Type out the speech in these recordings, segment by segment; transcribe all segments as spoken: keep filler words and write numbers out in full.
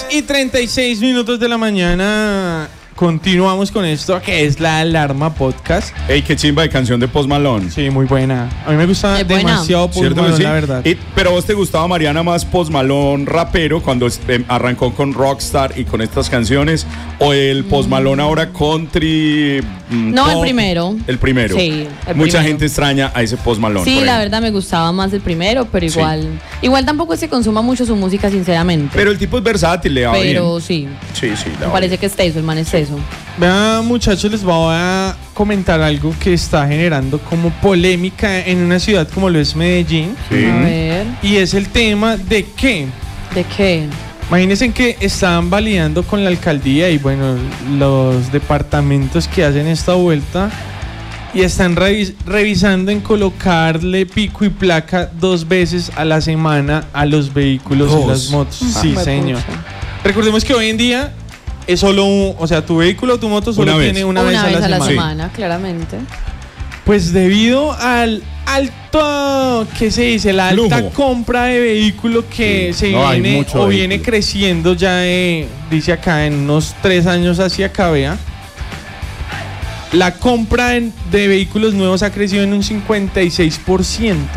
diez y treinta y seis minutos de la mañana. Continuamos con esto que es la Alarma Podcast. Ey, qué chimba de canción de Post Malone. Sí, muy buena. A mí me gusta Es buena. demasiado Post Malone, Sí? la verdad. Y, pero a vos te gustaba, Mariana, más Post Malone rapero cuando eh, arrancó con Rockstar y con estas canciones, o el Post Malone ahora country. Mm, No, pop? el primero. El primero. Sí, el Mucha primero. gente extraña a ese Post Malone. Sí, por la ejemplo. verdad me gustaba más el primero, pero Sí. igual igual tampoco es que consuma mucho su música, sinceramente. Pero el tipo es versátil, le va Pero bien. sí, Sí, sí, le me va parece bien. que es teso, el man es teso. Vean, muchachos, les voy a comentar algo que está generando como polémica en una ciudad como lo es Medellín. Sí. A ver, Y es el tema de que, ¿de qué? imagínense que estaban validando con la alcaldía y bueno, los departamentos que hacen esta vuelta y están revis- revisando en colocarle pico y placa dos veces a la semana a los vehículos y Dos. las motos. Sí, Juepucha. señor. Recordemos que hoy en día es solo un, o sea, tu vehículo o tu moto solo Una vez. tiene una, Una vez, a la, semana. semana, claramente. Pues debido al alto, ¿qué se dice? La alta Flujo. compra de vehículo que Sí. se No, hay viene mucho o viene vehículo. creciendo ya, eh, dice acá, en unos tres años hacia acá, vea. La compra en- de vehículos nuevos ha crecido en un cincuenta y seis por ciento.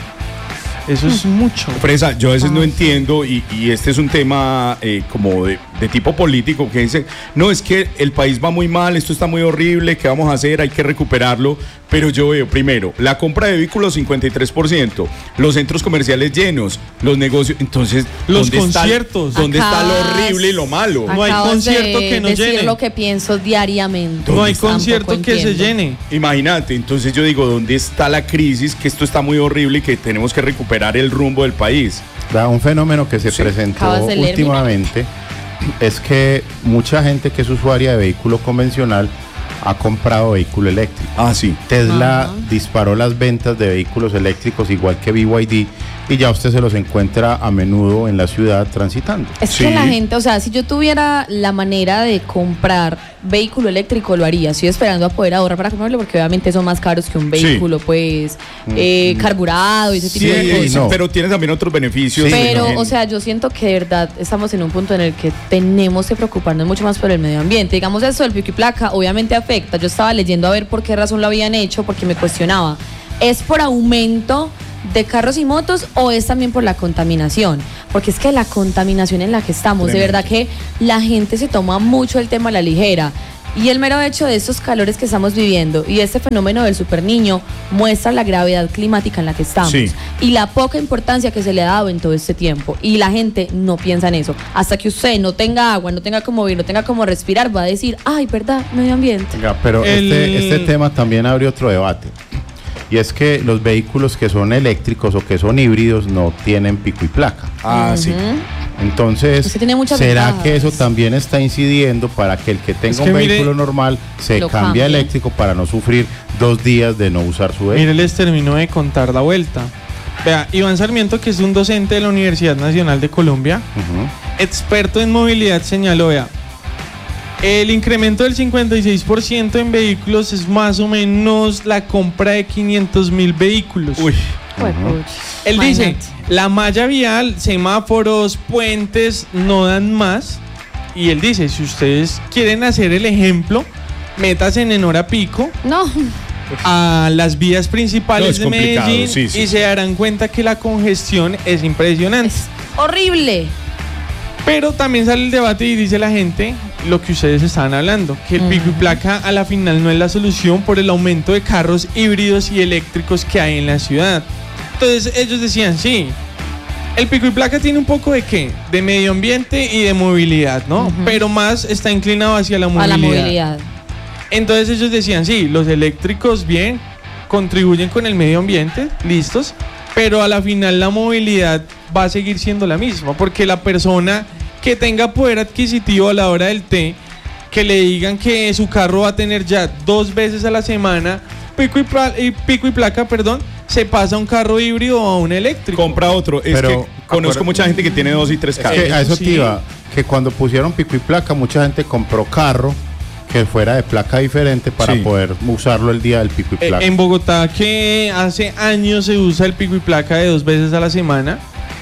Eso es mucho. Fresa, yo a veces no Ah, sí. entiendo, y, y este es un tema eh, como de, de tipo político, que dice, no, es que el país va muy mal, esto está muy horrible, ¿qué vamos a hacer? Hay que recuperarlo. Pero yo veo, primero, la compra de vehículos cincuenta y tres por ciento, los centros comerciales llenos, los negocios, entonces, Los ¿dónde está- conciertos. ¿dónde está lo Acabas- horrible y lo malo? No hay Acabas concierto de que no decir llene. lo que pienso diariamente. No hay Tampoco concierto que se entiendo. llene. Imagínate, entonces yo digo, ¿dónde está la crisis? Que esto está muy horrible y que tenemos que recuperar el rumbo del país. Da un fenómeno que se Sí. presentó Acabas de leer, últimamente es que mucha gente que es usuaria de vehículo convencional ha comprado vehículo eléctrico. Ah, sí. Tesla Ajá. disparó las ventas de vehículos eléctricos igual que B Y D y ya usted se los encuentra a menudo en la ciudad transitando. Es Sí. que la gente, o sea, si yo tuviera la manera de comprar vehículo eléctrico, lo haría. Estoy esperando a poder ahorrar para comprarlo porque obviamente son más caros que un Sí. vehículo, pues, eh, carburado y ese tipo Sí, de cosas. no. pero tiene también otros beneficios. Pero, en- o sea, yo siento que de verdad estamos en un punto en el que tenemos que preocuparnos mucho más por el medio ambiente. Digamos, eso del pico y placa obviamente afecta. Yo estaba leyendo a ver por qué razón lo habían hecho, porque me cuestionaba. ¿Es por aumento de carros y motos o es también por la contaminación? Porque es que la contaminación en la que estamos, de Tremendo. verdad que la gente se toma mucho el tema a la ligera. Y el mero hecho de estos calores que estamos viviendo y este fenómeno del superniño muestra la gravedad climática en la que estamos Sí. y la poca importancia que se le ha dado en todo este tiempo. Y la gente no piensa en eso. Hasta que usted no tenga agua, no tenga cómo vivir, no tenga cómo respirar, va a decir, ay, verdad, medio ambiente. Oiga, pero El- este, este tema también abre otro debate. Y es que los vehículos que son eléctricos o que son híbridos no tienen pico y placa. Ah, sí. Entonces, Usted tiene muchas ¿será ventajas. que eso también está incidiendo para que el que tenga Es que un mire- vehículo normal se Lo cambie a cambie. eléctrico para no sufrir dos días de no usar su vehículo? Mire, les termino de contar la vuelta. Vea, Iván Sarmiento, que es un docente de la Universidad Nacional de Colombia, Ujú. experto en movilidad, señaló, vea, el incremento del cincuenta y seis por ciento en vehículos es más o menos la compra de quinientos mil vehículos. Uy. Juepucha. Él dice, Imagínate. la malla vial, semáforos, puentes no dan más. Y él dice, si ustedes quieren hacer el ejemplo, métanse en hora pico No, a las vías principales No, es de complicado, Medellín sí, sí. y se darán cuenta que la congestión es impresionante. es horrible. Pero también sale el debate y dice la gente lo que ustedes estaban hablando, que el pico y placa a la final no es la solución por el aumento de carros híbridos y eléctricos que hay en la ciudad. Entonces ellos decían, sí, el pico y placa tiene un poco de qué, de medio ambiente y de movilidad, ¿no? Ujú. Pero más está inclinado hacia la A movilidad. la movilidad. Entonces ellos decían, sí, los eléctricos bien, contribuyen con el medio ambiente, listos, pero a la final la movilidad va a seguir siendo la misma, porque la persona que tenga poder adquisitivo a la hora del té, que le digan que su carro va a tener ya dos veces a la semana, pico y, pla- y pico y placa, perdón, se pasa a un carro híbrido o a un eléctrico. Compra otro. Es Pero, que conozco acuerda- mucha gente que tiene dos y tres Es carros. que a eso Sí. te iba, que cuando pusieron pico y placa, mucha gente compró carro que fuera de placa diferente para Sí. poder usarlo el día del pico y Eh, placa. En Bogotá, que hace años se usa el pico y placa de dos veces a la semana,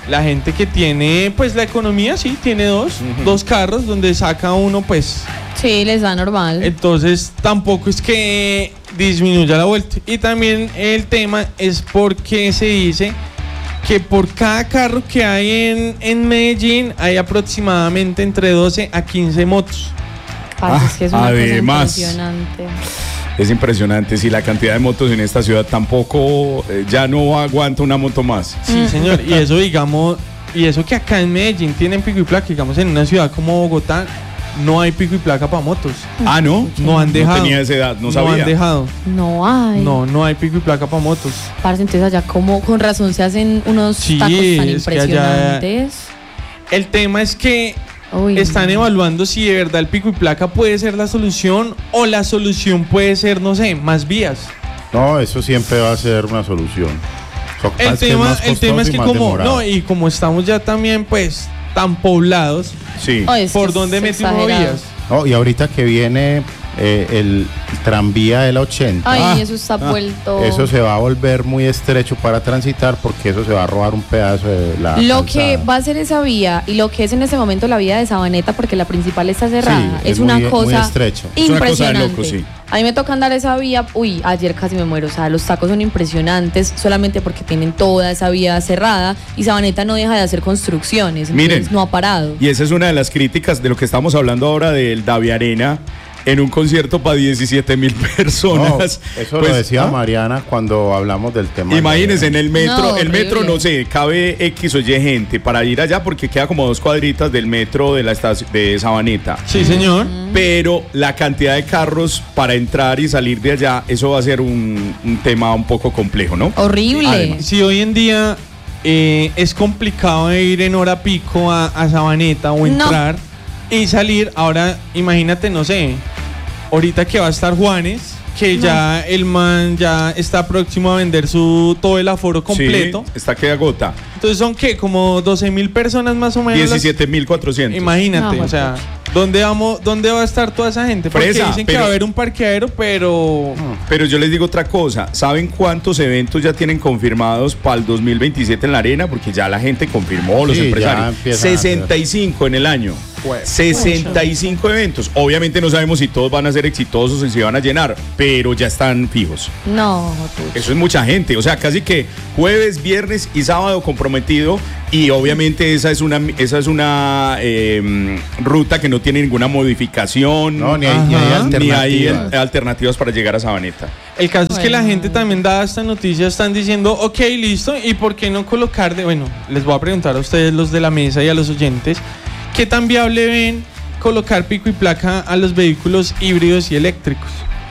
la gente que tiene, pues la economía, sí, tiene dos, Ujú. dos carros donde saca uno, pues, Sí, les da normal. entonces tampoco es que disminuya la vuelta. Y también el tema es porque se dice que por cada carro que hay en, en Medellín hay aproximadamente entre doce a quince motos. Parce, es que es una además. cosa impresionante. Es impresionante, si la cantidad de motos en esta ciudad tampoco, eh, ya no aguanta una moto más. Sí, señor. Y eso, digamos, y eso que acá en Medellín tienen pico y placa, digamos, en una ciudad como Bogotá, no hay pico y placa para motos. Ah, ¿no? No han dejado. No tenía esa edad, no No sabía. han dejado. No hay. No, no hay pico y placa para motos. Parce, entonces allá como con razón se hacen unos Sí, tacos tan es que allá- impresionantes. El tema es que Uy, están no. evaluando si de verdad el pico y placa puede ser la solución o la solución puede ser, no sé, más vías. No, eso siempre va a ser una solución. Lo que pasa El es que es tema, más el tema costoso es y que más como demorado. no, y como estamos ya también pues tan poblados, Sí. Ay, es que ¿por es dónde metimos exagerado. vías? No, y ahorita que viene eh, el tranvía de la ochenta, Ay, Ah, eso está vuelto. eso se va a volver muy estrecho para transitar porque eso se va a robar un pedazo de la Lo que calzada. va a ser esa vía y lo que es en ese momento la vía de Sabaneta, porque la principal está cerrada, Sí, es, es una muy- muy cosa estrecho. Es una cosa de impresionante. loco, sí. A mí me toca andar esa vía, uy, ayer casi me muero, o sea, los tacos son impresionantes solamente porque tienen toda esa vía cerrada y Sabaneta no deja de hacer construcciones, entonces Miren. no ha parado. Y esa es una de las críticas de lo que estamos hablando ahora del Davi Arena en un concierto para diecisiete mil No, personas. eso Pues, lo decía ¿ah? Mariana cuando hablamos del tema. Imagínense, en de- el metro, No, el metro horrible. no sé, cabe X o Y gente para ir allá porque queda como dos cuadritas del metro de la estación de Sabaneta. Sí, señor. Pero la cantidad de carros para entrar y salir de allá, eso va a ser un, un tema un poco complejo, ¿no? Horrible. Además. Si hoy en día eh, es complicado ir en hora pico a, a Sabaneta o No. entrar y salir, ahora imagínate, no sé, ahorita que va a estar Juanes, que No. ya el man ya está próximo a vender su todo el aforo completo. Sí, está que agota. Entonces son que como doce mil personas más o menos. las- diecisiete mil cuatrocientos. Imagínate, No, o sea, ¿dónde vamos, dónde va a estar toda esa gente? Porque Fresa, dicen que pero- va a haber un parqueadero, pero Pero yo les digo otra cosa, ¿saben cuántos eventos ya tienen confirmados para el dos mil veintisiete en la arena? Porque ya la gente confirmó, los Sí, ya empresarios. empiezan a sesenta y cinco en el año. Pues, sesenta y cinco eventos. Obviamente no sabemos si todos van a ser exitosos y si van a llenar, pero ya están fijos. No, tú. Eso es mucha gente, o sea, casi que jueves, viernes y sábado comprometido y obviamente esa es una esa es una eh, ruta que no tiene ninguna modificación. No, ni hay, ni hay Ajá. ni hay alternativas. eh, alternativas para llegar a Sabaneta. el caso es que la Bueno. gente también dada esta noticia están diciendo, ok, listo, ¿y por qué no colocar de, bueno, les voy a preguntar a ustedes los de la mesa y a los oyentes, ¿qué tan viable ven colocar pico y placa a los vehículos híbridos y eléctricos?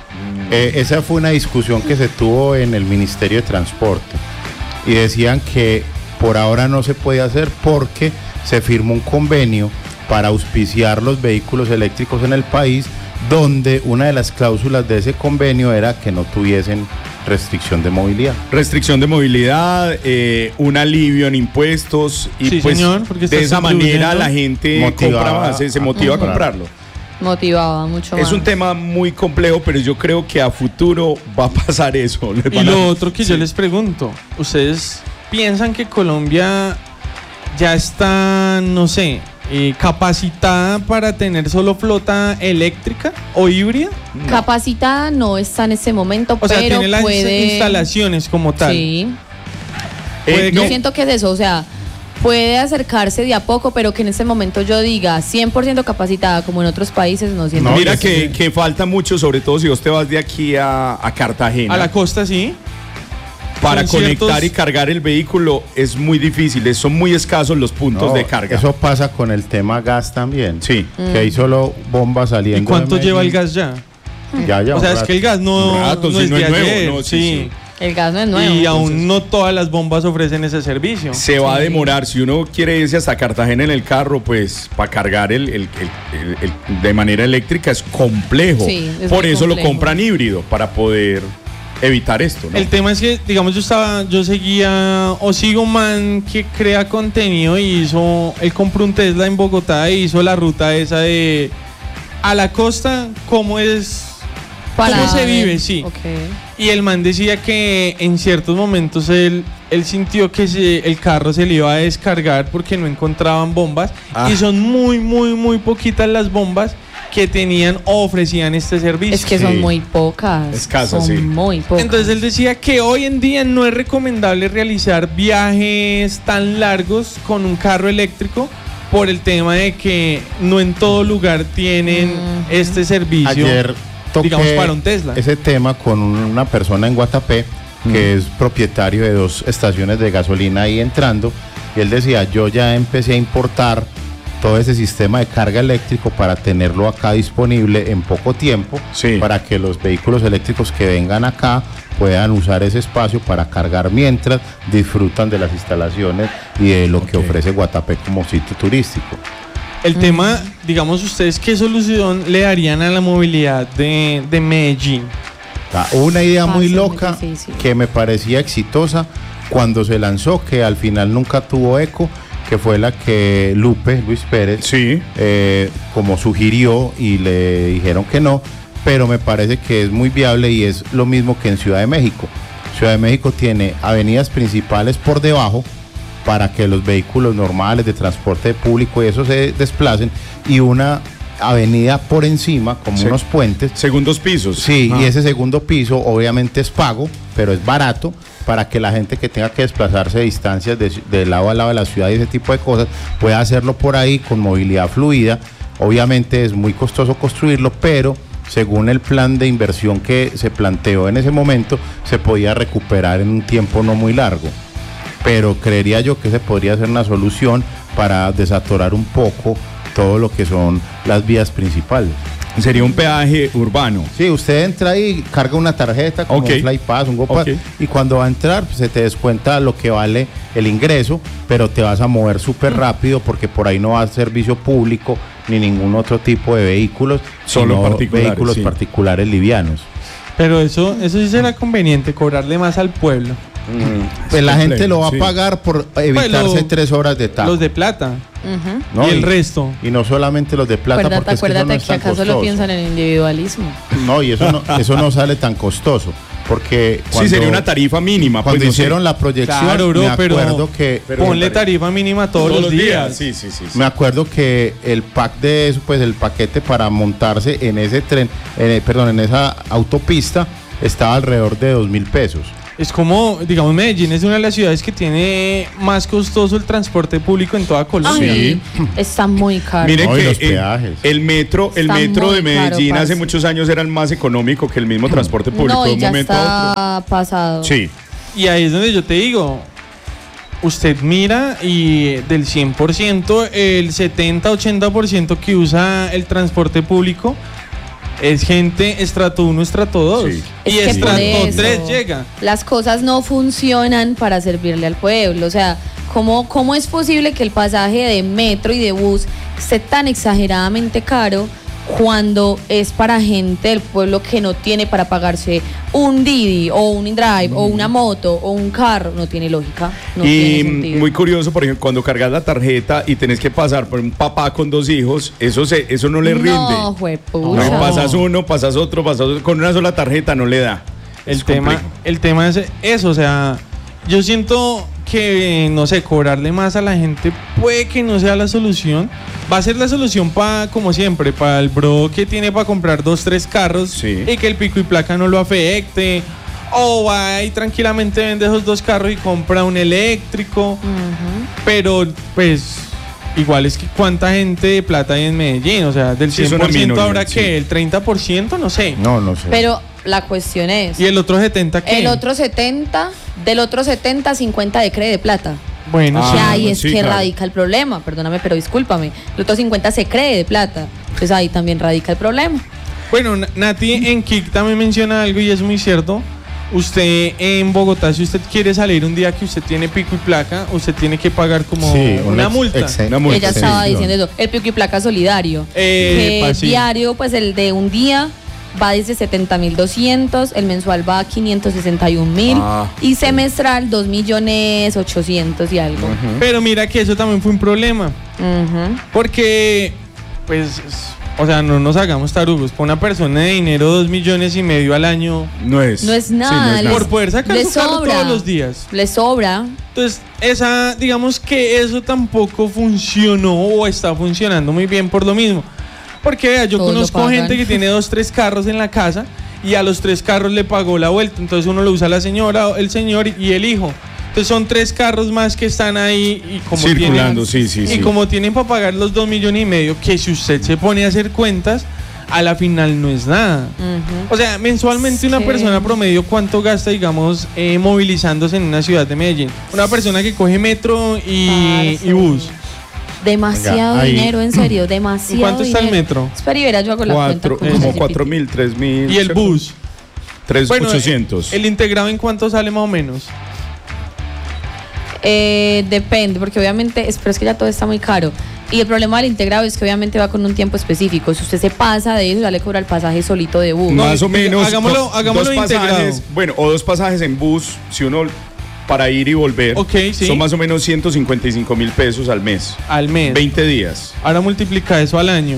Eh, esa fue una discusión que se tuvo en el Ministerio de Transporte y decían que por ahora no se puede hacer porque se firmó un convenio para auspiciar los vehículos eléctricos en el país, donde una de las cláusulas de ese convenio era que no tuviesen restricción de movilidad. Restricción de movilidad, eh, un alivio en impuestos y Sí, pues señor, porque de estás esa manera contribuyendo. la gente Motivaba compra más, se, se a motiva a comprar. comprarlo. Motivaba mucho Es más. un tema muy complejo, pero yo creo que a futuro va a pasar eso. Les Y van a- lo otro que yo Sí. les pregunto, ¿ustedes piensan que Colombia ya está, no sé, eh, capacitada para tener solo flota eléctrica o híbrida? Capacitada no está en este momento, O sea, pero tiene las puede... instalaciones como tal. Sí. Eh, Puede Yo no, siento que es eso, o sea, puede acercarse de a poco, pero que en este momento yo diga cien por ciento capacitada como en otros países, no siento. No, Mira ya que, sé. que falta mucho, sobre todo si vos te vas de aquí a, a Cartagena. A la costa sí. para son conectar ciertos- y cargar el vehículo es muy difícil, es- son muy escasos los puntos No, de carga. Eso pasa con el tema gas también. Sí. Mm. Que hay solo bombas saliendo. ¿Y cuánto de lleva el Medellín. gas ya? Ya, ya. O sea, un es que rato. el gas no, Un rato, no sí, es no de es nuevo, ayer, no, sí, sí. El gas no es nuevo. Y aún entonces- no todas las bombas ofrecen ese servicio. Se va a demorar, si uno quiere irse hasta Cartagena en el carro, pues para cargar el, el- el- el- el- de manera eléctrica es complejo. Sí, es Por muy eso lo complejo. compran híbrido, para poder evitar esto, ¿no? El tema es que, digamos, yo estaba, yo seguía o sigo un man que crea contenido y hizo, él compró un Tesla en Bogotá y hizo la ruta esa de a la costa, cómo es, Para cómo se ver. vive, sí. Ok. Y el man decía que en ciertos momentos él él sintió que se- el carro se le iba a descargar porque no encontraban bombas Ah. y son muy, muy, muy poquitas las bombas que tenían o ofrecían este servicio. Es que Sí. son muy pocas. Escasas, son sí. muy pocas. Entonces él decía que hoy en día no es recomendable realizar viajes tan largos con un carro eléctrico por el tema de que no en todo lugar tienen Ujú. este servicio, Ayer toqué digamos, para un Tesla. ese tema con una persona en Guatapé que es propietario de dos estaciones de gasolina ahí entrando, y él decía, yo ya empecé a importar todo ese sistema de carga eléctrico para tenerlo acá disponible en poco tiempo, Sí. para que los vehículos eléctricos que vengan acá puedan usar ese espacio para cargar mientras disfrutan de las instalaciones y de lo que Ok. ofrece Guatapé como sitio turístico. El tema, digamos, ustedes, ¿qué solución le darían a la movilidad de, de Medellín? Ah, Una idea muy Fácil, muy loca difícil. que me parecía exitosa cuando se lanzó, que al final nunca tuvo eco, que fue la que Lupe, Luis Pérez, Sí. eh, como sugirió y le dijeron que no, pero me parece que es muy viable y es lo mismo que en Ciudad de México. Ciudad de México tiene avenidas principales por debajo para que los vehículos normales de transporte público y eso se desplacen, y una avenida por encima, como Sí. unos puentes. Segundos pisos. Sí, Ah. y ese segundo piso obviamente es pago, pero es barato para que la gente que tenga que desplazarse distancias de, de lado a lado de la ciudad y ese tipo de cosas pueda hacerlo por ahí con movilidad fluida. Obviamente es muy costoso construirlo, pero según el plan de inversión que se planteó en ese momento, se podía recuperar en un tiempo no muy largo. Pero creería yo que se podría ser una solución para desatorar un poco todo lo que son las vías principales. Sería un peaje urbano. Sí, usted entra ahí, carga una tarjeta como Ok. un FlyPass, un GoPass, Ok. y cuando va a entrar pues, se te descuenta lo que vale el ingreso, pero te vas a mover súper rápido porque por ahí no va a servicio público ni ningún otro tipo de vehículos, Solo sino particulares, vehículos sí. particulares livianos. Pero eso, eso sí será conveniente, cobrarle más al pueblo. Pues la gente lo va a Sí. pagar por evitarse lo- tres horas de taco. Los de plata Ujú. ¿no? y el resto. Y no solamente los de plata, Acuérdate, porque es que eso no acuérdate es que tan acá solo costoso. piensan en individualismo. No, y eso no, eso no sale tan costoso. Porque Sí, cuando, sería una tarifa mínima. cuando pues, no sé. hicieron la proyección, Claro, bro, me pero- acuerdo que Pero Ponle me parece- tarifa mínima todos, los días. Sí, sí, sí. sí. me acuerdo que el pack de eso, pues el paquete para montarse en ese tren, en, perdón, en esa autopista, estaba alrededor de dos mil pesos. Es como, digamos, Medellín es una de las ciudades que tiene más costoso el transporte público en toda Colombia. Ay, está muy caro. Miren No, y que los eh, peajes. el metro, el Está metro muy de Medellín caro, hace parce. muchos años era el más económico que el mismo transporte público No, de y un ya momento a otro. está pasado. Sí. Y ahí es donde yo te digo, usted mira y del cien por ciento, el setenta ochenta por ciento que usa el transporte público es gente estrato uno, estrato dos. Sí. Y Es que por estrato eso, tres llega. Las cosas no funcionan para servirle al pueblo. O sea, ¿cómo, ¿cómo es posible que el pasaje de metro y de bus esté tan exageradamente caro cuando es para gente del pueblo que no tiene para pagarse un Didi o un InDrive o una moto o un carro? No tiene lógica. No y tiene sentido. muy curioso, por ejemplo, cuando cargas la tarjeta y tenés que pasar por un papá con dos hijos, eso se, eso no le rinde. No, juepucha. No, pasas uno, pasas otro, pasas otro. Con una sola tarjeta no le da. El Es tema, complejo. el tema es eso, o sea, yo siento que, no sé, cobrarle más a la gente puede que no sea la solución. Va a ser la solución para, como siempre, para el bro que tiene para comprar dos, tres carros Sí. y que el pico y placa no lo afecte. O va y tranquilamente vende esos dos carros y compra un eléctrico. Ujú. Pero, pues, igual es que cuánta gente de plata hay en Medellín. O sea, del Sí, es cien una por ciento minoría, habrá sí. que el treinta por ciento, no sé. No, no sé. Pero la cuestión es, Y el otro setenta por ciento, ¿qué? el otro setenta, del otro setenta, cincuenta de cree de plata. Bueno, Ah, Y sí. ahí es sí, que claro. radica el problema, perdóname, pero discúlpame. El otro cincuenta se cree de plata. Entonces ahí también radica el problema. Bueno, Na- Nati en Kik también menciona algo y es muy cierto. Usted en Bogotá, si usted quiere salir un día que usted tiene pico y placa, usted tiene que pagar como Sí, una ex- multa. exe- Una multa, Ella sí, estaba sí, diciendo eso. El pico y placa solidario. Eh, que pa, sí. diario, pues el de un día va desde setenta mil doscientos, el mensual va a quinientos sesenta y un mil Ah, y semestral dos millones ochocientos y algo. Pero mira que eso también fue un problema. Ujú. Porque, pues, O sea, no nos hagamos tarugos. Para una persona de dinero, dos millones y medio al año, No es. No es nada. no por poder sacar le su carro sobra. todos los días. Le sobra. Entonces, esa, digamos que eso tampoco funcionó o está funcionando muy bien por lo mismo. Porque vea, yo Todos lo conozco pagan. gente que tiene dos, tres carros en la casa y a los tres carros le pagó la vuelta. Entonces uno lo usa la señora, el señor y el hijo. Entonces son tres carros más que están ahí y como Circulando, tienen, sí, sí, y sí. como tienen para pagar los dos millones y medio, que si usted se pone a hacer cuentas, a la final no es nada. Ujú. O sea, mensualmente una Sí. persona promedio, ¿cuánto gasta, digamos, eh, movilizándose en una ciudad de Medellín? Una persona que coge metro y, Parce. y bus. Demasiado Venga, ahí- dinero, en serio, demasiado. ¿Y cuánto está el dinero. metro? Espera y verá, yo hago la Cuatro, cuenta. como con cuatro ChatGPT. mil, tres mil. Y el bus. Tres Bueno, ochocientos. ¿El integrado en cuánto sale más o menos? Eh, depende, porque obviamente, es, pero es que ya todo está muy caro. Y el problema del integrado es que obviamente va con un tiempo específico. Si usted se pasa de eso, ya le cobra el pasaje solito de bus. No, Más o menos. hagámoslo- dos hagámoslo pasajes, integrado. bueno, o dos pasajes en bus, si uno para ir y volver. Ok, sí. Son más o menos ciento cincuenta y cinco mil pesos al mes. Al mes. veinte días. Ahora multiplica eso al año.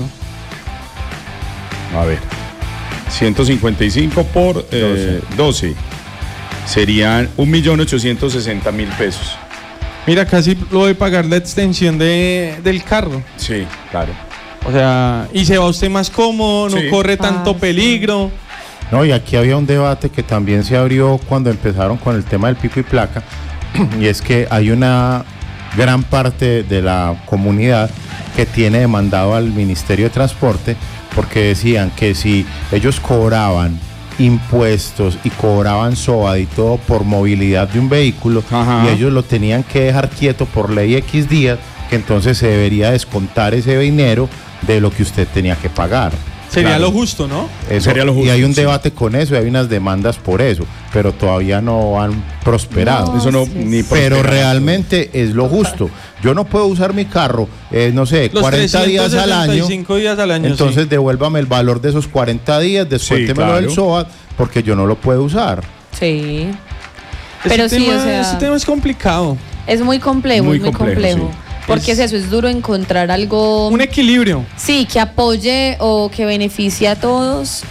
A ver. ciento cincuenta y cinco por eh, doce. Serían un millón ochocientos sesenta mil pesos. Mira, casi lo voy a pagar la extensión de, del carro. Sí, claro. O sea, y se va usted más cómodo, no Sí. corre tanto Ah, sí. peligro. No, y aquí había un debate que también se abrió cuando empezaron con el tema del pico y placa, y es que hay una gran parte de la comunidad que tiene demandado al Ministerio de Transporte porque decían que si ellos cobraban impuestos y cobraban S O A D y todo por movilidad de un vehículo, Ajá. y ellos lo tenían que dejar quieto por ley X días, que entonces se debería descontar ese dinero de lo que usted tenía que pagar. Sería Claro. lo justo, ¿no? Eso, Sería lo justo, y hay un sí. debate con eso, y hay unas demandas por eso, pero todavía no han prosperado. No, Eso no, sí, ni sí. Pero prospera. realmente es lo justo. Yo no puedo usar mi carro, eh, no sé, Los cuarenta días al año. trescientos sesenta y cinco días al año. Entonces sí. devuélvame el valor de esos cuarenta días, descuéntemelo claro. del S O A D, porque yo no lo puedo usar. Sí. Ese Pero sí, tema, o sea- ese tema es complicado. Es muy complejo, Muy es muy complejo, complejo. sí. Porque Es- es eso, es duro encontrar algo. Un equilibrio. Sí, que apoye o que beneficie a todos.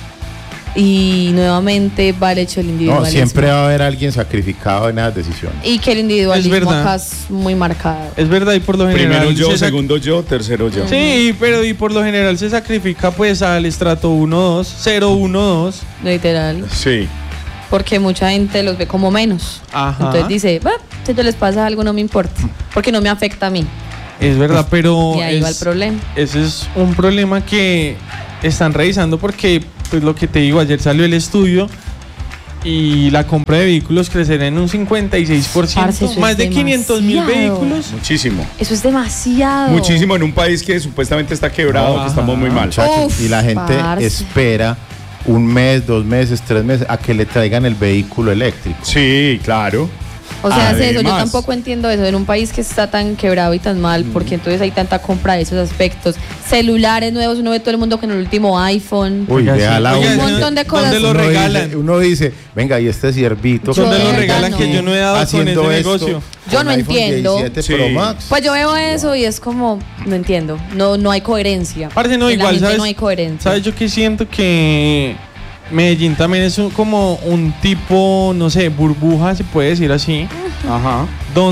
Y nuevamente va el hecho del No, individualismo. siempre va a haber alguien sacrificado en esas decisiones. Y que el individualismo Es verdad. acá es muy marcado. Es verdad, y por lo general. Primero yo, se sac- segundo yo, tercero yo. Sí, pero y por lo general se sacrifica pues al estrato uno dos, cero uno dos. Literal. Sí. Porque mucha gente los ve como menos. Ajá. Entonces dice, "Bah, si te les pasa algo no me importa. Porque no me afecta a mí. Es verdad, pero. Y ahí es- va el problema. Ese es un problema que están revisando porque, pues lo que te digo, ayer salió el estudio y la compra de vehículos crecerá en un cincuenta y seis por ciento. Parce, eso Más es de quinientos mil demasiado. vehículos. Muchísimo. Eso es demasiado. Muchísimo en un país que supuestamente está quebrado, Ajá. que estamos muy mal. Muchachos, Uf, y la gente parce. espera un mes, dos meses, tres meses a que le traigan el vehículo eléctrico. Sí, claro. O sea, es eso, yo Además. tampoco entiendo eso. En un país que está tan quebrado y tan mal, porque entonces hay tanta compra de esos aspectos. Celulares nuevos, uno ve todo el mundo con el último iPhone. Uy, Oiga, deja sí. la Oiga, Un uno- ¿dónde- montón de cosas. ¿Dónde lo uno regalan? dice- uno dice, venga, y este ciervito. Yo ¿Dónde de lo verdad regalan no. que yo no he dado con haciendo ese esto negocio? Yo con no iPhone entiendo. diecisiete Sí. Pro Max. Pues yo veo eso y es como, no entiendo. No, no hay coherencia. Parce, no, En la igual, gente ¿sabes? no hay coherencia. ¿Sabes? Yo que siento que Medellín también es un- como un tipo, no sé, burbuja, se puede decir así, Ajá.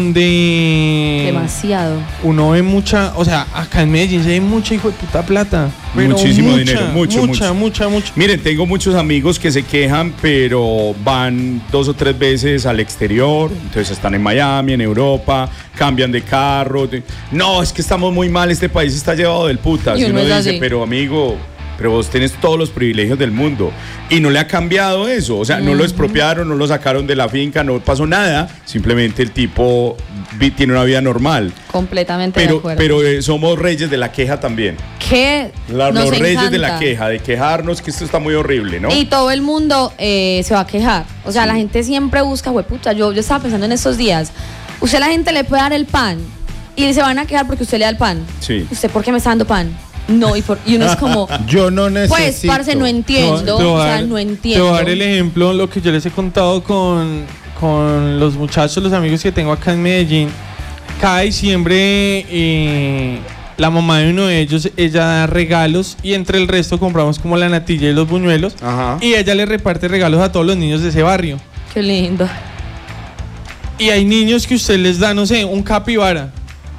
donde Demasiado. uno ve mucha, o sea, acá en Medellín se ve mucha hijo de puta plata. Pero Muchísimo mucha, dinero, mucho, mucha, mucho. mucha, mucha. Miren, tengo muchos amigos que se quejan, pero van dos o tres veces al exterior, entonces están en Miami, en Europa, cambian de carro. de- No, es que estamos muy mal, este país está llevado del putas. Y Y uno uno es dice, así. pero amigo, pero vos tenés todos los privilegios del mundo. Y no le ha cambiado eso, o sea, no lo expropiaron, no lo sacaron de la finca, no pasó nada, simplemente el tipo vi- tiene una vida normal. Completamente de Pero, acuerdo. pero eh, somos reyes de la queja también. que La- nos los reyes de la encanta. queja, de quejarnos que esto está muy horrible, ¿no? Y todo el mundo eh, se va a quejar. O sea, la gente siempre busca, hueputa. Yo, yo estaba pensando en estos días. Usted a la gente le puede dar el pan y se van a quejar porque usted le da el pan. Sí. ¿Usted por qué me está dando pan? No, y, por- y uno es como, Yo no necesito. pues, parce, no entiendo. Te voy a O sea, dar- no Te entiendo. voy a dar el ejemplo, lo que yo les he contado con, con los muchachos, los amigos que tengo acá en Medellín. Cada diciembre, eh, la mamá de uno de ellos, ella da regalos y entre el resto compramos como la natilla y los buñuelos. Ajá. Y ella le reparte regalos a todos los niños de ese barrio. Qué lindo. Y hay niños que usted les da, no sé, un capibara.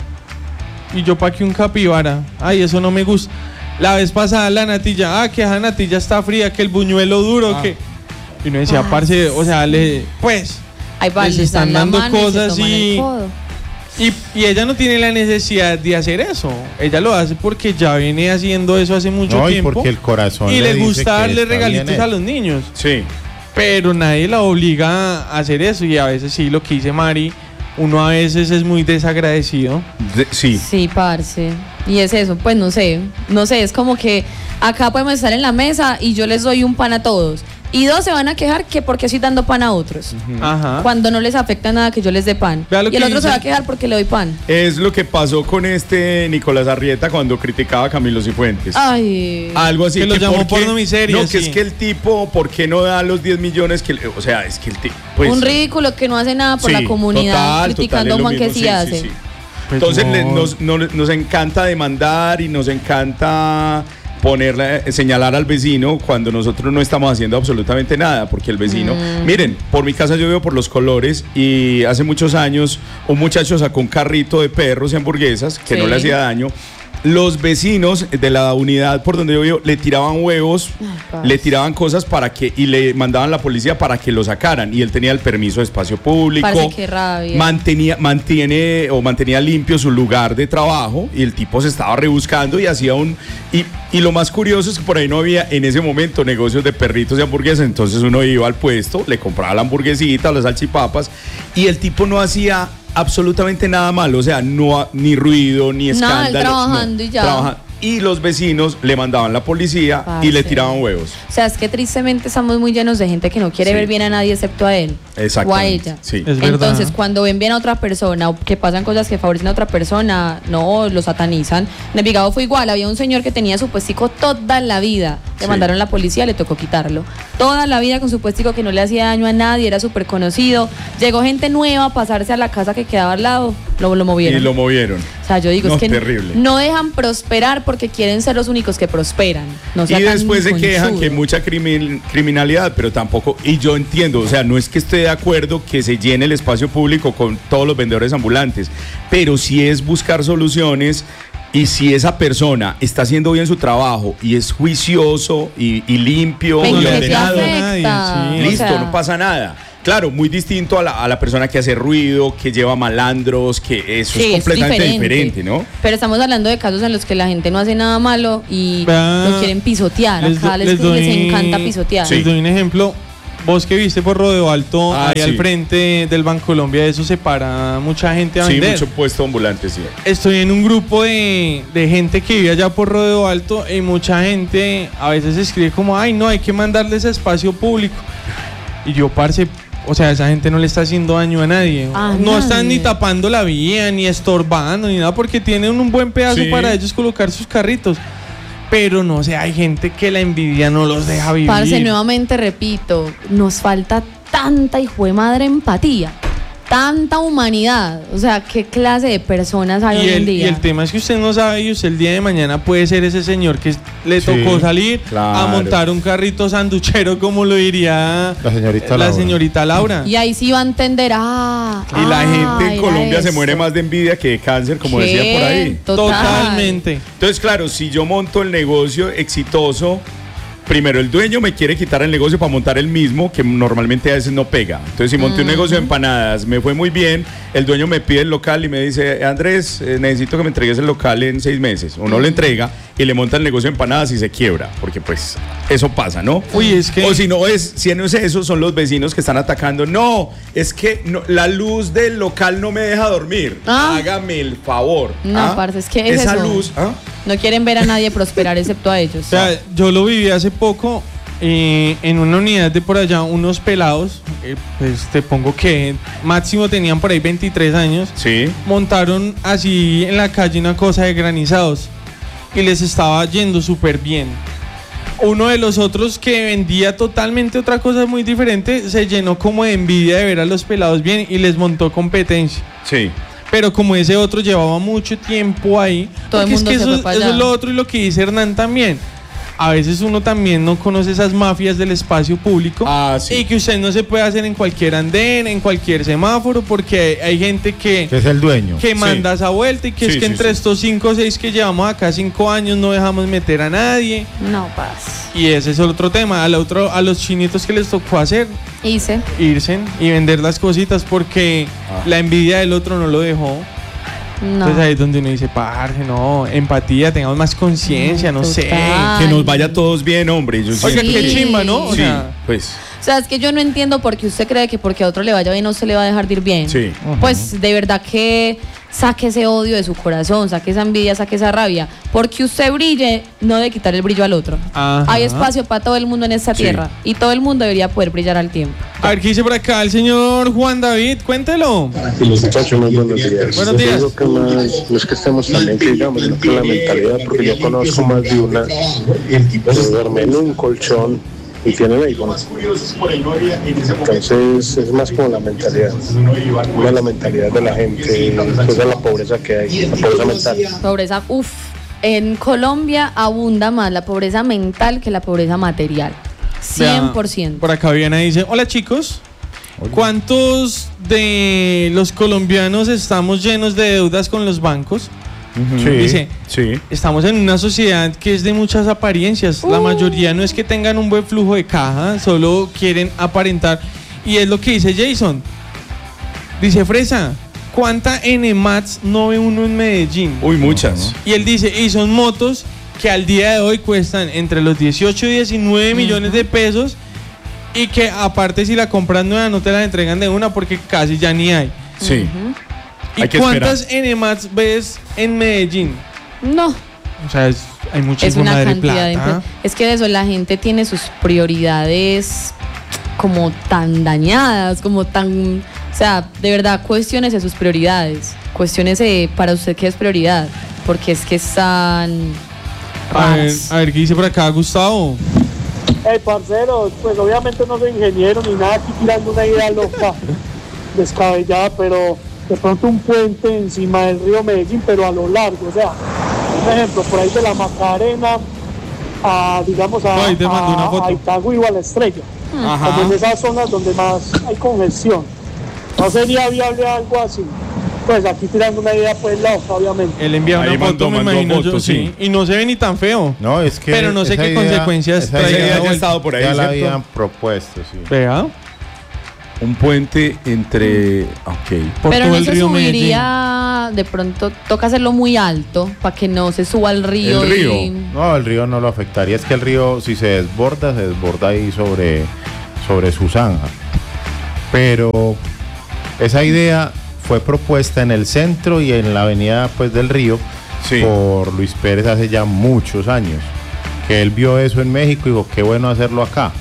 Y yo, ¿para qué un capibara? Ay, eso no me gusta. La vez pasada la natilla, ah, que esa natilla está fría, que el buñuelo duro, Ah. que... Y uno decía, Ah, parce, o sea, le, pues... Ahí va, les les están dan la dando mano y se cosas toman y- el codo. Y, y ella no tiene la necesidad de hacer eso. Ella lo hace porque ya viene haciendo eso hace mucho No, y tiempo. porque el corazón y le dice gusta que darle está regalitos bien a hecho. los niños. Sí. Pero nadie la obliga a hacer eso. Y a veces sí, lo que dice Mari, uno a veces es muy desagradecido. De- sí. Sí, parce. Y es eso, pues no sé. No sé, es como que acá podemos estar en la mesa y yo les doy un pan a todos. Y dos se van a quejar que porque estoy dando pan a otros. Ajá. Cuando no les afecta nada que yo les dé pan. Vea lo Y que el otro dice. se va a quejar porque le doy pan. Es lo que pasó con este Nicolás Arrieta cuando criticaba a Camilo Cifuentes. Ay. Algo así. Que lo llamó por qué- porno miseria, No, que sí. es que el tipo, ¿por qué no da los diez millones que le- o sea, es que el tipo... Pues, un ridículo que no hace nada por sí, la comunidad, total, criticando total, a es un man lo que mismo, sí, hace. Pues Entonces no. le- nos, no- nos encanta demandar y nos encanta ponerle, señalar al vecino cuando nosotros no estamos haciendo absolutamente nada, porque el vecino, Mm. miren, por mi casa yo veo por los colores y hace muchos años un muchacho sacó un carrito de perros y hamburguesas que Sí. no le hacía daño. Los vecinos de la unidad por donde yo vivo le tiraban huevos, Ay, parce. le tiraban cosas para que, y le mandaban a la policía para que lo sacaran. Y él tenía el permiso de espacio público. Parce, qué rabia. Mantenía, mantiene o mantenía limpio su lugar de trabajo y el tipo se estaba rebuscando y hacía un... Y, y lo más curioso es que por ahí no había en ese momento negocios de perritos y hamburguesas, entonces uno iba al puesto, le compraba la hamburguesita, las salchipapas y el tipo no hacía absolutamente nada malo, o sea, no ni ruido, ni Nada, él escándalo. trabajando y ya. trabaja- y los vecinos le mandaban la policía Parce. y le tiraban huevos. O sea, es que tristemente estamos muy llenos de gente que no quiere Sí. ver bien a nadie excepto a él o a Exactamente, ella. sí. Es verdad. Entonces, cuando ven bien a otra persona o que pasan cosas que favorecen a otra persona, no, lo satanizan. En Envigado fue igual, había un señor que tenía su puestico toda la vida. Le Sí. mandaron a la policía, le tocó quitarlo. Toda la vida con su puestico que no le hacía daño a nadie, era súper conocido. Llegó gente nueva a pasarse a la casa que quedaba al lado, lo, lo Y movieron. lo movieron. O sea, yo digo, No, es que terrible. no dejan prosperar porque quieren ser los únicos que prosperan. No Y sea tan después se quejan conchudo. que hay mucha crimin- criminalidad, pero tampoco, y yo entiendo, o sea, no es que esté de acuerdo que se llene el espacio público con todos los vendedores ambulantes, pero sí es buscar soluciones. Y si esa persona está haciendo bien su trabajo y es juicioso y, y limpio Pero y ¿y qué te ordenado, afecta? Sí. O listo, sea, no pasa nada. Claro, muy distinto a la, a la persona que hace ruido, que lleva malandros, que eso Sí, es completamente diferente, ¿no? Pero estamos hablando de casos en los que la gente no hace nada malo y Vea, lo quieren pisotear. les Acá do- les, les doy- les encanta pisotear. Sí. Les doy un ejemplo. Vos que viste por Rodeo Alto, Ah, ahí sí. al frente del Bancolombia, eso se para mucha gente a Sí, vender. mucho puesto ambulante, sí. Estoy en un grupo de, de gente que vive allá por Rodeo Alto y mucha gente a veces escribe como, ay, no, hay que mandarles a espacio público. Y yo, parce, o sea, esa gente no le está haciendo daño a nadie. A no están nadie. ni tapando la vía, ni estorbando, ni nada, porque tienen un buen pedazo Sí. para ellos colocar sus carritos. Pero no sé, hay gente que la envidia no los deja vivir. Parce, nuevamente repito, nos falta tanta hijo de madre empatía, tanta humanidad. O sea, ¿qué clase de personas hay Y hoy en el, y día? el tema es que usted no sabe y usted el día de mañana puede ser ese señor que le Sí, tocó salir claro. a montar un carrito sanduchero, como lo diría La señorita la Laura. señorita Laura. Y ahí sí va a entender, ah, Y la ah, gente en era Colombia se esto. muere más de envidia que de cáncer, como ¿Qué? decía por ahí. Total. Totalmente. Entonces, claro, si yo monto el negocio exitoso, primero el dueño me quiere quitar el negocio para montar el mismo, que normalmente a veces no pega. Entonces, si monté un negocio de empanadas, me fue muy bien, el dueño me pide el local y me dice, Andrés, eh, necesito que me entregues el local en seis meses. Uno le entrega y le monta el negocio de empanadas y se quiebra, porque pues eso pasa, ¿no? Uy, es que- O si no es, si no es eso, son los vecinos que están atacando. No, es que no- la luz del local no me deja dormir. Ah. Hágame el favor. No, ¿ah? parce, es que es esa eso. luz, ¿ah? No quieren ver a nadie prosperar excepto a ellos. O sea, yo lo viví hace poco eh, en una unidad de por allá, unos pelados, eh, pues te pongo que máximo tenían por ahí veintitrés años, Sí. montaron así en la calle una cosa de granizados y les estaba yendo súper bien. Uno de los otros que vendía totalmente otra cosa muy diferente se llenó como de envidia de ver a los pelados bien y les montó competencia. Sí. pero como ese otro llevaba mucho tiempo ahí, Todo el porque es mundo que se eso, fue para eso allá. es lo otro y lo que dice Hernán también. A veces uno también no conoce esas mafias del espacio público Ah, sí. y que usted no se puede hacer en cualquier andén, en cualquier semáforo, porque hay, hay gente que, Que es el dueño. que manda esa vuelta y que Sí, es que sí, entre sí. estos cinco o seis que llevamos acá cinco años no dejamos meter a nadie. No, paz. Y ese es otro tema. Al otro, a los chinitos que les tocó hacer, Hice. irse y vender las cositas porque Ah. la envidia del otro no lo dejó. No. Entonces ahí es donde uno dice, parce, no, empatía, tengamos más conciencia, no sé. Total. Que nos vaya todos bien, hombre. Yo Oiga, siento qué que- chimba, ¿no? O Sí, sea, pues. O sea, es que yo no entiendo por qué usted cree que porque a otro le vaya bien no se le va a dejar de ir bien. Sí. Pues de verdad que saque ese odio de su corazón, saque esa envidia, saque esa rabia. Porque usted brille, no debe quitar el brillo al otro. Ajá. Hay espacio para todo el mundo en esta Sí. tierra y todo el mundo debería poder brillar al tiempo. a ver, ¿qué dice por acá el señor Juan David? Cuéntelo. Muchachos, muy buenos días. Buenos Yo días. digo que más, no es que estemos también que digamos, sino con la mentalidad, porque yo conozco más de una que duerme en un colchón y tienen iPhone. Entonces es más como la mentalidad, no la mentalidad de la gente, pues de la pobreza que hay, la pobreza mental. Pobreza, uff. En Colombia abunda más la pobreza mental que la pobreza material. cien por ciento. Vea, por acá Viana dice, hola chicos, ¿cuántos de los colombianos estamos llenos de deudas con los bancos? Sí. Dice, Sí. estamos en una sociedad que es de muchas apariencias. La mayoría no es que tengan un buen flujo de caja, solo quieren aparentar. Y es lo que dice Jason. Dice Fresa, ¿cuánta N MATS no ve uno en Medellín? Uy, muchas. Y él dice, y son motos que al día de hoy cuestan entre los dieciocho y diecinueve millones de pesos y que aparte si la compras nueva no te la entregan de una porque casi ya ni hay. Sí. ¿Y Hay que cuántas N MATS ves en Medellín? No. O sea, es- hay mucha Es una madre cantidad de plata. impre- Es que de eso la gente tiene sus prioridades como tan dañadas, como tan... O sea, de verdad, cuestiónese sus prioridades. Cuestiónese para usted qué es prioridad. Porque es que están A ver, raras. a ver, ¿qué dice por acá Gustavo? Hey, parceros, pues obviamente no soy ingeniero ni nada aquí tirando una idea loca, descabellada, pero de pronto un puente encima del río Medellín, pero a lo largo, o sea, un ejemplo, por ahí de la Macarena a, digamos, a, Ahí te mando una a- foto. a Itagüí o a La Estrella, Ajá. como en esas zonas donde más hay congestión. ¿No sería viable algo así? Pues aquí tirando una idea pues loca, obviamente. Él envía una Ahí foto, mandó- me mandó imagino yo, foto, sí. sí. Y no se ve ni tan feo. No, es que. Pero no sé esa qué consecuencias esa traiga Esa la idea ya ha vuelta. estado por ahí, Ya la ¿cierto? habían propuesto, sí. Vea, Un puente entre... Ok. por Pero todo no el se río Medellín. subiría, de pronto toca hacerlo muy alto para que no se suba al río. El río. y- No, el río no lo afectaría. Es que el río, si se desborda, se desborda ahí sobre, sobre su zanja. Pero esa idea fue propuesta en el centro y en la avenida pues, del río Sí. por Luis Pérez hace ya muchos años. Que él vio eso en México y dijo, qué bueno hacerlo acá.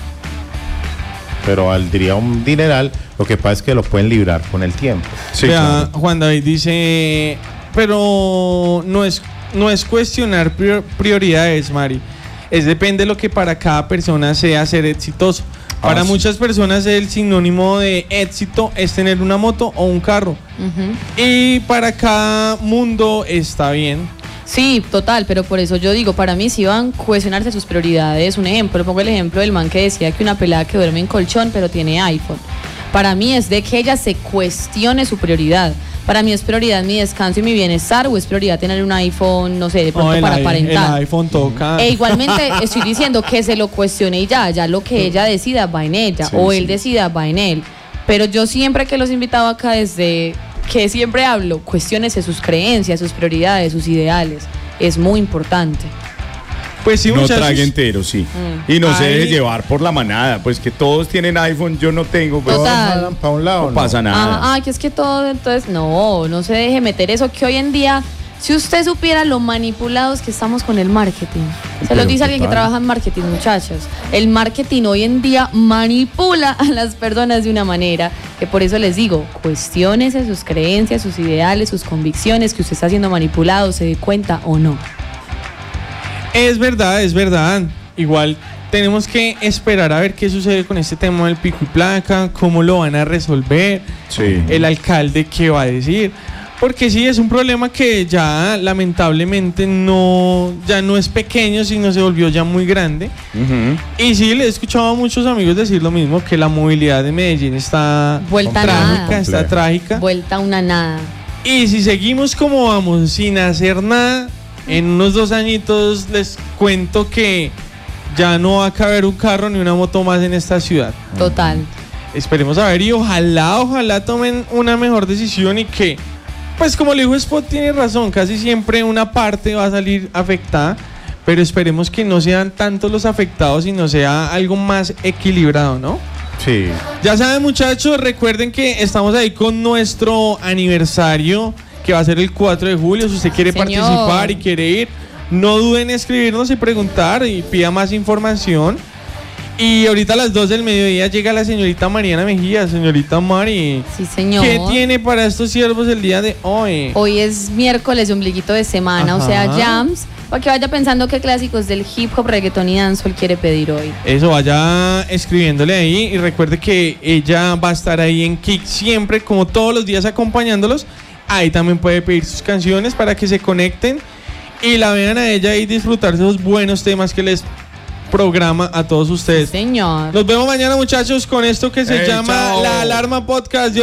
Pero valdría un dineral. Lo que pasa es que lo pueden librar con el tiempo. Sí, Vea, claro. Juan David dice, pero no es, no es cuestionar prior- prioridades, Mari. Es depende de lo que para cada persona sea ser exitoso. Ah, Para sí. muchas personas el sinónimo de éxito es tener una moto o un carro. Ujú. Y para cada mundo está bien. Sí, total, pero por eso yo digo, para mí si van a cuestionarse sus prioridades. Un ejemplo, pongo el ejemplo del man que decía que una pelada que duerme en colchón pero tiene iPhone. Para mí es de que ella se cuestione su prioridad. Para mí es prioridad mi descanso y mi bienestar o es prioridad tener un iPhone, no sé, de pronto No, el, para i- aparentar. el iPhone toca. E igualmente estoy diciendo que se lo cuestione y ya, ya lo que ella decida va en ella Sí, o sí. él decida va en él. Pero yo siempre que los he invitado acá desde que siempre hablo, cuestiónese sus creencias, sus prioridades, sus ideales. Es muy importante. Pues sí, No muchachos. trague entero, sí. Mm. Y no se Ay. deje llevar por la manada. Pues que todos tienen iPhone, yo no tengo. Pues Total. Para un lado. no pasa nada. Ah, ah, que es que todo, entonces, no, no se deje meter eso que hoy en día, si usted supiera lo manipulados que estamos con el marketing. Se lo Pero dice alguien que total. trabaja en marketing, muchachos. El marketing hoy en día manipula a las personas de una manera que por eso les digo, cuestiónese sus creencias, sus ideales, sus convicciones, que usted está siendo manipulado, se dé cuenta o no. Es verdad, es verdad. Igual tenemos que esperar a ver qué sucede con este tema del pico y placa, cómo lo van a resolver, Sí. el alcalde qué va a decir. Porque sí, es un problema que ya lamentablemente no, ya no es pequeño, sino se volvió ya muy grande. Ujú. Y sí, le he escuchado a muchos amigos decir lo mismo, que la movilidad de Medellín está Vuelta a trágica, nada. está trágica. Vuelta a una nada. Y si seguimos como vamos, sin hacer nada, en unos dos añitos les cuento que ya no va a caber un carro ni una moto más en esta ciudad. Total. Esperemos a ver y ojalá, ojalá tomen una mejor decisión y que, pues como le dijo Spot, tiene razón, casi siempre una parte va a salir afectada, pero esperemos que no sean tantos los afectados y no sea algo más equilibrado, ¿no? Sí. Ya saben, muchachos, recuerden que estamos ahí con nuestro aniversario, que va a ser el cuatro de julio. Si usted quiere Señor. participar y quiere ir, no duden en escribirnos y preguntar y pida más información. Y ahorita a las dos del mediodía llega la señorita Mariana Mejía. Señorita Mari, Sí, señor. ¿qué tiene para estos siervos el día de hoy? Hoy es miércoles de ombliguito de semana, Ajá. o sea, jams. Para que vaya pensando qué clásicos del hip hop, reggaetón y dancehall quiere pedir hoy. Eso, vaya escribiéndole ahí y recuerde que ella va a estar ahí en Kick siempre, como todos los días acompañándolos. Ahí también puede pedir sus canciones para que se conecten y la vean a ella y disfrutar de esos buenos temas que les programa a todos ustedes. Señor. Nos vemos mañana, muchachos, con esto que se Hey, llama chao. La Alarma Podcast.